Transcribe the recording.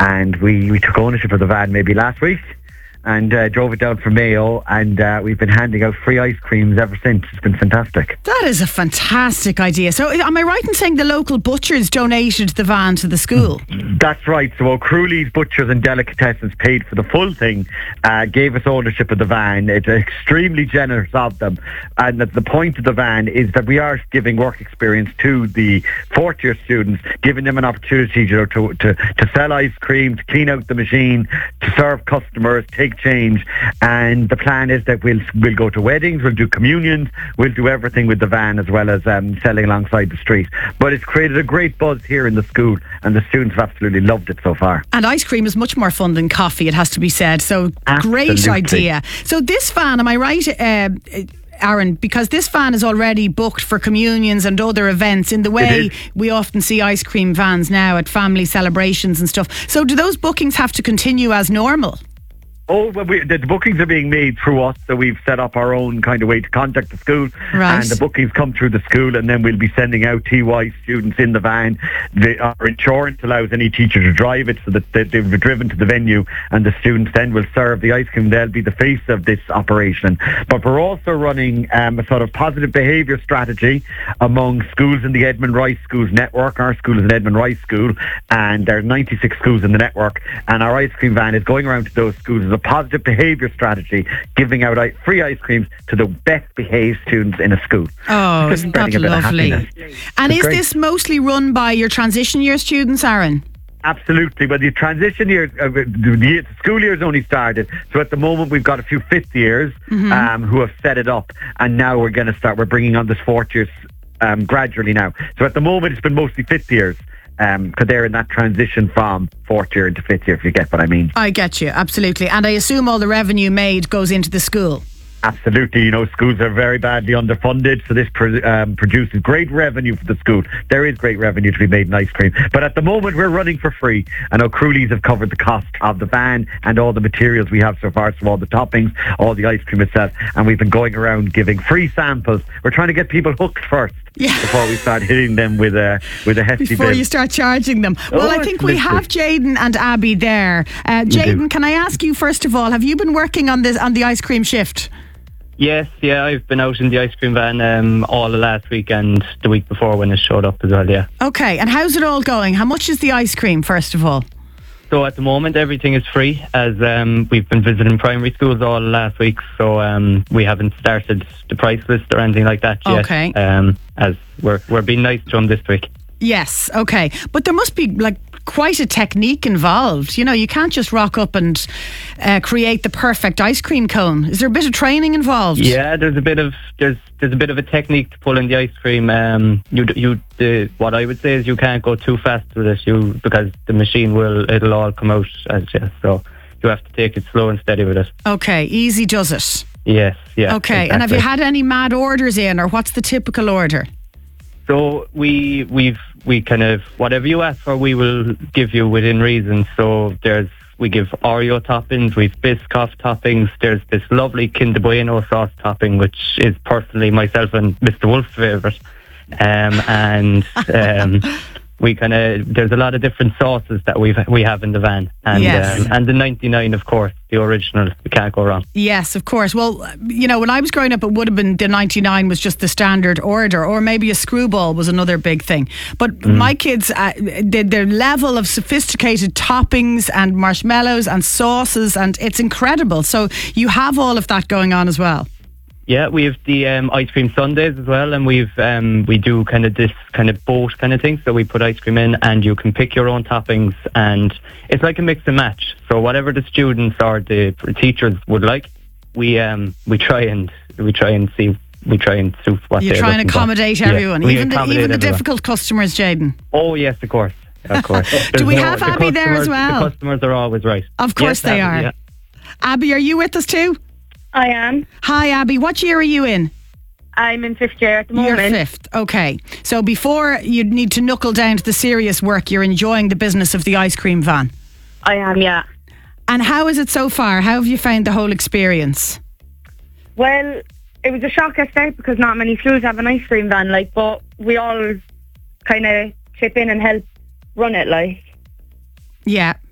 and we took ownership of the van maybe last week, and drove it down from Mayo, and we've been handing out free ice creams ever since. It's been fantastic. That is a fantastic idea. So am I right in saying the local butchers donated the van to the school? That's right. So O'Crooley's Butchers and Delicatessens paid for the full thing, gave us ownership of the van. It's extremely generous of them. And the point of the van is that we are giving work experience to the fourth year students, giving them an opportunity to sell ice cream, to clean out the machine, to serve customers, take change. And the plan is that we'll go to weddings, we'll do communions, we'll do everything with the van, as well as selling alongside the street. But it's created a great buzz here in the school, and the students have absolutely loved it so far. And ice cream is much more fun than coffee, it has to be said. So great idea. So this van, am I right, Aaron, because this van is already booked for communions and other events in the way we often see ice cream vans now at family celebrations and stuff. So do those bookings have to continue as normal? Oh, well, the bookings are being made through us, so we've set up our own kind of way to contact the school. Right. And the bookings come through the school, and then we'll be sending out TY students in the van. Our insurance allows any teacher to drive it, so that they'll be driven to the venue, and the students then will serve the ice cream. They'll be the face of this operation. But we're also running a sort of positive behaviour strategy among schools in the Edmund Rice Schools network. Our school is an Edmund Rice school, and there are 96 schools in the network, and our ice cream van is going around to those schools as a positive behaviour strategy, giving out free ice creams to the best behaved students in a school. Oh, isn't that lovely? And is this mostly run by your transition year students, Aaron? Absolutely. Well, the transition year, the school year has only started. So at the moment, we've got a few fifth years who have set it up. And now we're going to start, we're bringing on this fourth years gradually now. So at the moment, it's been mostly fifth years. Because they're in that transition from fourth year into fifth year, if you get what I mean. I get you, absolutely. And I assume all the revenue made goes into the school. Absolutely. Schools are very badly underfunded, so this produces great revenue for the school. There is great revenue to be made in ice cream. But at the moment, we're running for free. And O'Crooley's have covered the cost of the van and all the materials we have so far, so all the toppings, all the ice cream itself. And we've been going around giving free samples. We're trying to get people hooked first. Yeah. Before we start hitting them with a hefty before bill. You start charging them. Well, I think we have Jayden and Abby there. Jayden, can I ask you first of all, have you been working on the ice cream shift? Yes, I've been out in the ice cream van all the last week and the week before when it showed up as well, yeah. Okay, and how's it all going? How much is the ice cream, first of all? So at the moment, everything is free, as we've been visiting primary schools all last week, so we haven't started the price list or anything like that yet. Okay. As we're being nice to them this week. Yes, okay. But there must be quite a technique involved. You can't just rock up and create the perfect ice cream cone. Is there a bit of training involved? Yeah, there's a bit of a technique to pull in the ice cream. What I would say is you can't go too fast with it, because the machine it'll all come out as just. So you have to take it slow and steady with it. Okay, easy does it. Yes, yeah. Okay, exactly. And have you had any mad orders in, or what's the typical order? So we kind of, whatever you ask for, we will give you within reason. So we give Oreo toppings, we've Biscoff toppings, there's this lovely Kinder Bueno sauce topping, which is personally myself and Mr. Wolf's favourite. We there's a lot of different sauces that we have in the van, and yes. And the 99, of course, the original. We can't go wrong. Yes, of course. Well, when I was growing up, it would have been the 99 was just the standard order, or maybe a screwball was another big thing. But my kids, their level of sophisticated toppings and marshmallows and sauces, and it's incredible. So you have all of that going on as well. Yeah, we have the ice cream sundaes as well, and we do kind of this kind of boat kind of thing. So we put ice cream in, and you can pick your own toppings, and it's like a mix and match. So whatever the students or the teachers would like, we try and suit what you try and accommodate everyone, yeah, even the difficult customers, Jayden. Oh yes, of course. Do we have Abby there as well? The customers are always right. Of course they are. Yeah. Abby, are you with us too? I am. Hi, Abby. What year are you in? I'm in fifth year at the moment. You're fifth. Okay. So before you need to knuckle down to the serious work, you're enjoying the business of the ice cream van. I am, yeah. And how is it so far? How have you found the whole experience? Well, it was a shock at start because not many schools have an ice cream van, but we all kind of chip in and help run it, Yeah.